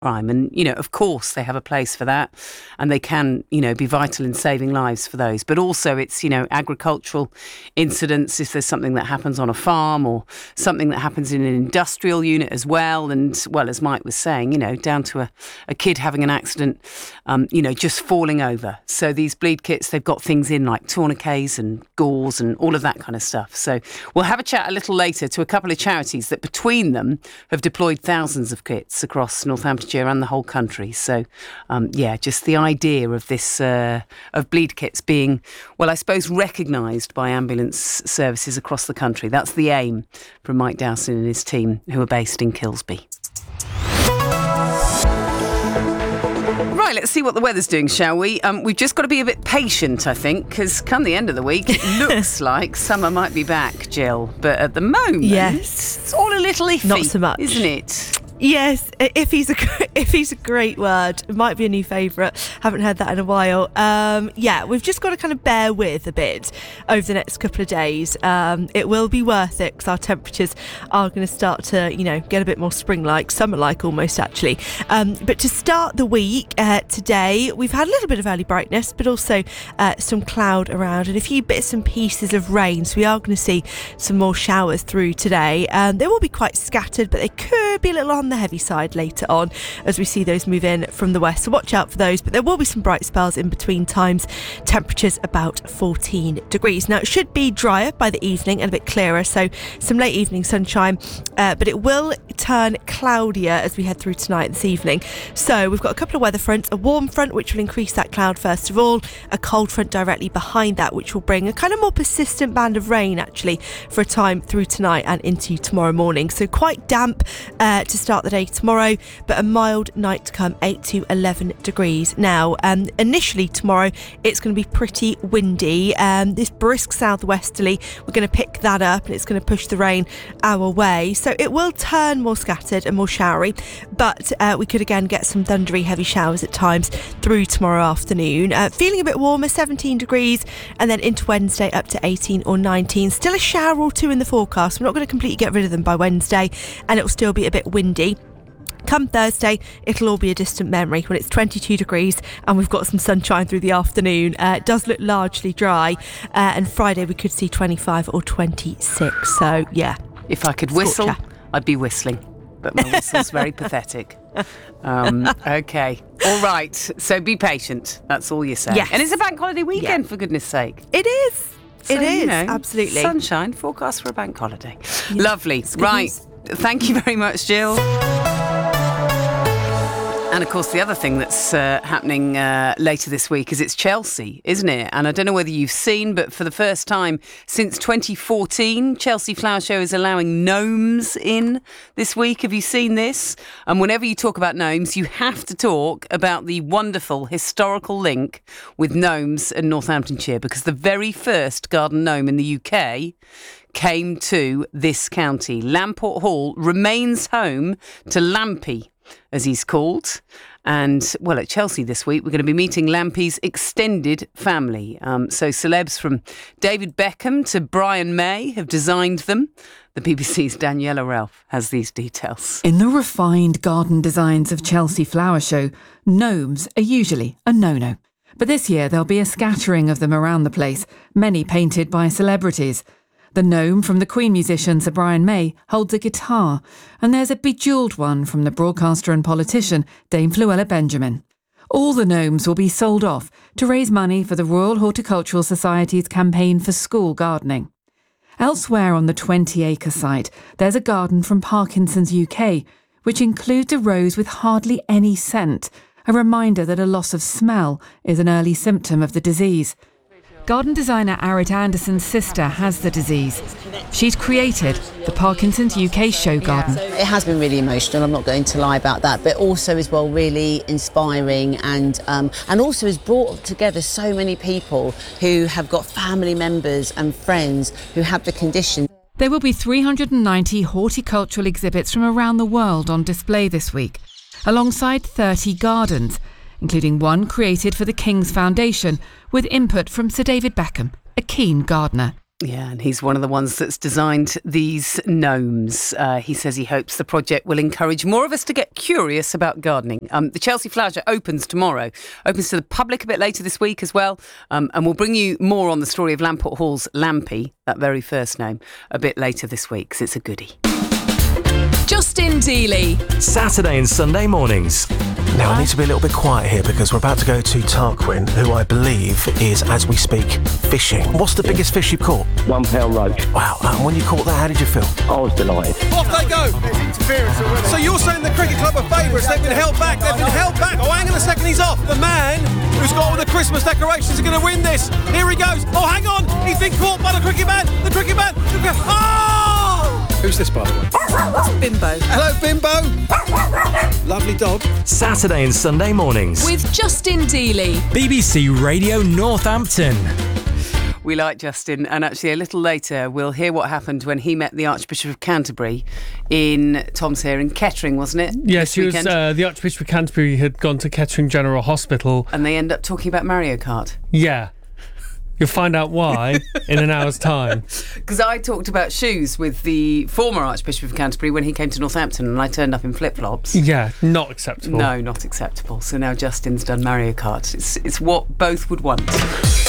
crime. And, of course they have a place for that and they can, be vital in saving lives for those. But also it's, agricultural incidents, if there's something that happens on a farm or something that happens in an industrial unit as well. And, well, as Mike was saying, down to a kid having an accident, just falling over. So these bleed kits, they've got things in like tourniquets and gauze and all of that kind of stuff. So we'll have a chat a little later to a couple of charities that between them have deployed thousands of kits across Northamptonshire and the whole country. So, just the idea of this, of bleed kits being, well, I suppose, recognised by ambulance services across the country. That's the aim from Mike Dowson and his team, who are based in Kilsby. Right, let's see what the weather's doing, shall we? We've just got to be a bit patient, I think, because come the end of the week, it looks like summer might be back, Jill. But at the moment, it's all a little iffy. Not so much. Isn't it? Yes, if he's a great word. It might be a new favourite. Haven't heard that in a while. We've just got to kind of bear with a bit over the next couple of days. It will be worth it because our temperatures are going to start to, get a bit more spring-like, summer-like almost actually. But to start the week today, we've had a little bit of early brightness, but also some cloud around and a few bits and pieces of rain. So we are going to see some more showers through today. They will be quite scattered, but they could be a little on the heavy side later on as we see those move in from the west, so watch out for those. But there will be some bright spells in between times. Temperatures about 14 degrees. Now it should be drier by the evening and a bit clearer, so some late evening sunshine, but it will turn cloudier as we head through tonight this evening. So we've got a couple of weather fronts, a warm front which will increase that cloud first of all, a cold front directly behind that which will bring a kind of more persistent band of rain actually for a time through tonight and into tomorrow morning. So quite damp to start the day tomorrow, but a mild night to come, 8 to 11 degrees. Now, initially tomorrow, it's going to be pretty windy. This brisk southwesterly, we're going to pick that up and it's going to push the rain our way. So it will turn more scattered and more showery, but we could again get some thundery heavy showers at times through tomorrow afternoon. Feeling a bit warmer, 17 degrees, and then into Wednesday up to 18 or 19. Still a shower or two in the forecast. We're not going to completely get rid of them by Wednesday, and it will still be a bit windy. Come Thursday, it'll all be a distant memory when it's 22 degrees and we've got some sunshine through the afternoon. It does look largely dry, and Friday we could see 25 or 26. So, yeah. If I could whistle, I'd be whistling. But my whistle's very pathetic. Okay. All right. So be patient. That's all you're saying. Yes. And it's a bank holiday weekend, for goodness sake. It is. So, it is. Absolutely. Sunshine, forecast for a bank holiday. Yeah. Lovely. Right. News. Thank you very much, Jill. And of course, the other thing that's happening later this week is it's Chelsea, isn't it? And I don't know whether you've seen, but for the first time since 2014, Chelsea Flower Show is allowing gnomes in this week. Have you seen this? And whenever you talk about gnomes, you have to talk about the wonderful historical link with gnomes and Northamptonshire, because the very first garden gnome in the UK came to this county. Lamport Hall remains home to Lampy, as he's called. And, well, at Chelsea this week, we're going to be meeting Lampy's extended family. So celebs from David Beckham to Brian May have designed them. The BBC's Daniela Ralph has these details. In the refined garden designs of Chelsea Flower Show, gnomes are usually a no-no. But this year there'll be a scattering of them around the place, many painted by celebrities. The gnome from the Queen musician Sir Brian May holds a guitar, and there's a bejewelled one from the broadcaster and politician Dame Fluella Benjamin. All the gnomes will be sold off to raise money for the Royal Horticultural Society's campaign for school gardening. Elsewhere on the 20-acre site, there's a garden from Parkinson's UK, which includes a rose with hardly any scent, a reminder that a loss of smell is an early symptom of the disease. Garden designer Arit Anderson's sister has the disease. She's created the Parkinson's UK show garden. It has been really emotional, I'm not going to lie about that, but also as well really inspiring, and also has brought together so many people who have got family members and friends who have the condition. There will be 390 horticultural exhibits from around the world on display this week, alongside 30 gardens, including one created for the King's Foundation with input from Sir David Beckham, a keen gardener. Yeah, and he's one of the ones that's designed these gnomes. He says he hopes the project will encourage more of us to get curious about gardening. The Chelsea Flower Show opens tomorrow, opens to the public a bit later this week as well, and we'll bring you more on the story of Lamport Hall's Lampy, that very first name, a bit later this week, because it's a goodie. Justin Dealey. Saturday and Sunday mornings. Now, I need to be a little bit quiet here because we're about to go to Tarquin, who I believe is, as we speak, fishing. What's the biggest fish you've caught? £1 roach. Wow, and when you caught that, how did you feel? I was delighted. Off they go! There's interference already. So you're saying the Cricket Club are favourites, they've been held back, Oh, hang on a second, he's off. The man who's got all the Christmas decorations are going to win this. Here he goes. Oh, hang on, he's been caught by the Cricket Man. Oh! Who's this, by the way? Bimbo. Hello, Bimbo. Lovely dog. Saturday and Sunday mornings. With Justin Dealey. BBC Radio Northampton. We like Justin, and actually a little later we'll hear what happened when he met the Archbishop of Canterbury in Tom's here in Kettering, wasn't it? Yes, the Archbishop of Canterbury had gone to Kettering General Hospital. And they end up talking about Mario Kart. Yeah. You'll find out why in an hour's time. Because I talked about shoes with the former Archbishop of Canterbury when he came to Northampton, and I turned up in flip-flops. Yeah, not acceptable. No, not acceptable. So now Justin's done Mario Kart. It's what both would want.